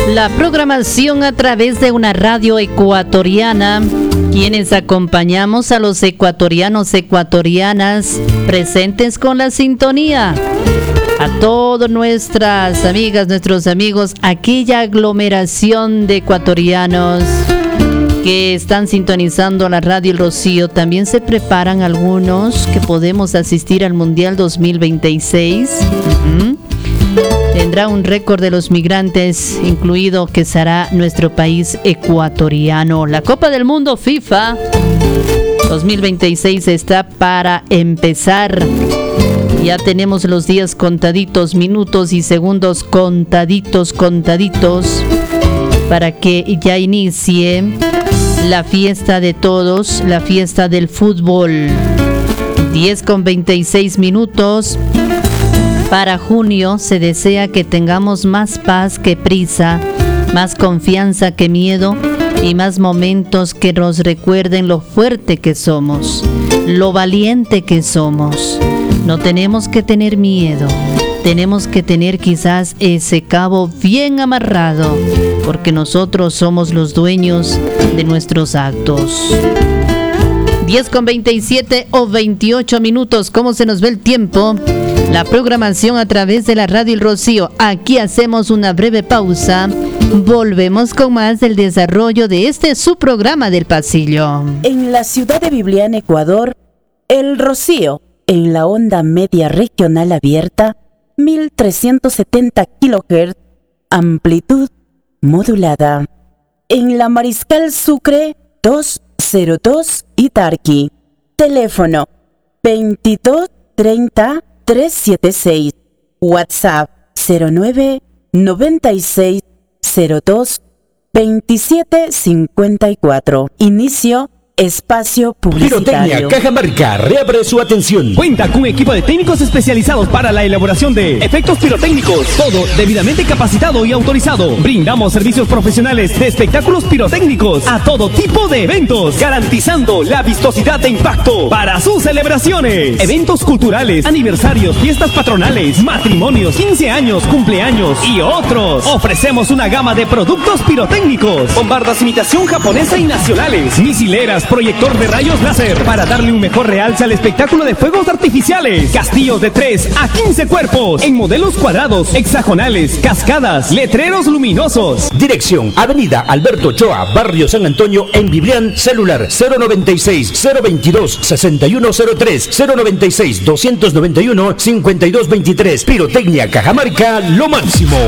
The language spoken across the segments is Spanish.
La programación a través de una radio ecuatoriana, quienes acompañamos a los ecuatorianos, ecuatorianas presentes con la sintonía. A todas nuestras amigas, nuestros amigos, aquella aglomeración de ecuatorianos que están sintonizando la radio El Rocío. También se preparan algunos que podemos asistir al Mundial 2026. Tendrá un récord de los migrantes, incluido que será nuestro país ecuatoriano. La Copa del Mundo FIFA 2026 está para empezar. Ya tenemos los días contaditos, minutos y segundos contaditos, para que ya inicie la fiesta de todos, la fiesta del fútbol. 10:26. Para junio se desea que tengamos más paz que prisa, más confianza que miedo y más momentos que nos recuerden lo fuerte que somos, lo valiente que somos. No tenemos que tener miedo, tenemos que tener quizás ese cabo bien amarrado, porque nosotros somos los dueños de nuestros actos. 10:27 o 28 minutos, ¿cómo se nos ve el tiempo? La programación a través de la radio El Rocío. Aquí hacemos una breve pausa. Volvemos con más del desarrollo de su programa del pasillo. En la ciudad de Biblián, Ecuador, El Rocío, en la onda media regional abierta, 1370 kHz, amplitud modulada. En la Mariscal Sucre, 202 Itarqui. Teléfono 2230-376. WhatsApp 0996022754. Inicio espacio publicitario. Pirotecnia Cajamarca reabre su atención. Cuenta con un equipo de técnicos especializados para la elaboración de efectos pirotécnicos. Todo debidamente capacitado y autorizado. Brindamos servicios profesionales de espectáculos pirotécnicos a todo tipo de eventos, garantizando la vistosidad de impacto para sus celebraciones. Eventos culturales, aniversarios, fiestas patronales, matrimonios, 15 años, cumpleaños y otros. Ofrecemos una gama de productos pirotécnicos, bombardas imitación japonesa y nacionales, misileras, proyector de rayos láser para darle un mejor realce al espectáculo de fuegos artificiales, castillos de 3 a 15 cuerpos en modelos cuadrados, hexagonales, cascadas, letreros luminosos. Dirección: Avenida Alberto Ochoa, Barrio San Antonio, en Biblián. Celular 096-022-6103, 096-291-5223. Pirotecnia Cajamarca, lo máximo.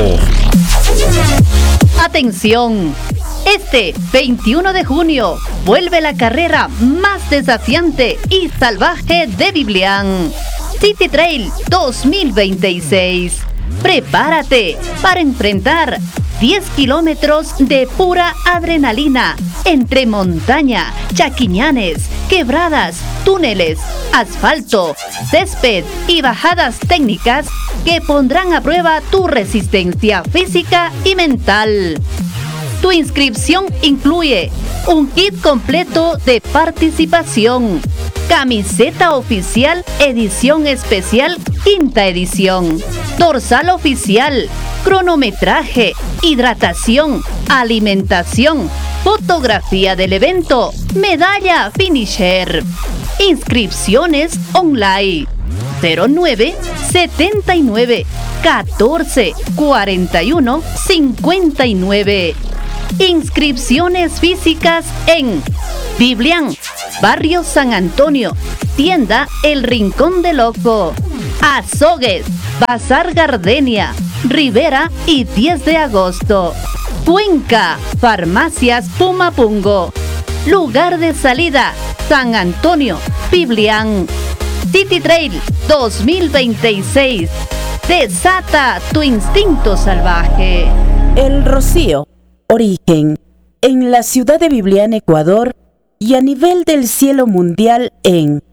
Atención, este 21 de junio vuelve la carrera más desafiante y salvaje de Biblián, City Trail 2026. Prepárate para enfrentar 10 kilómetros de pura adrenalina entre montaña, chaquiñanes, quebradas, túneles, asfalto, césped y bajadas técnicas que pondrán a prueba tu resistencia física y mental. Tu inscripción incluye un kit completo de participación, camiseta oficial edición especial quinta edición, dorsal oficial, cronometraje, hidratación, alimentación, fotografía del evento, medalla finisher. Inscripciones online 09 79 14 41 59. Inscripciones físicas en Biblián, Barrio San Antonio, tienda El Rincón del Ojo, Azogues, Bazar Gardenia, Rivera y 10 de agosto. Cuenca, Farmacias Pumapungo. Lugar de salida, San Antonio, Biblián. City Trail 2026. Desata tu instinto salvaje. El Rocío, origen, en la ciudad de Biblián, Ecuador, y a nivel del cielo mundial en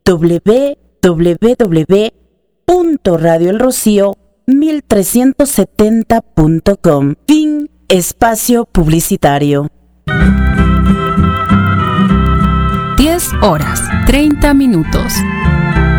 www.radioelrocío1370.com. Fin espacio publicitario. 10 horas, 30 minutos.